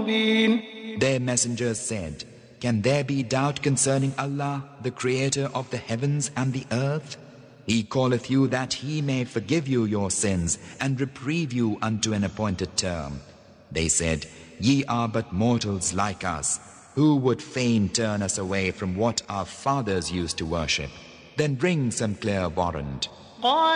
Their messengers said, "Can there be doubt concerning Allah, the creator of the heavens and the earth? He calleth you that he may forgive you your sins and reprieve you unto an appointed term." They said, "Ye are but mortals like us. Who would fain turn us away from what our fathers used to worship? Then bring some clear warrant."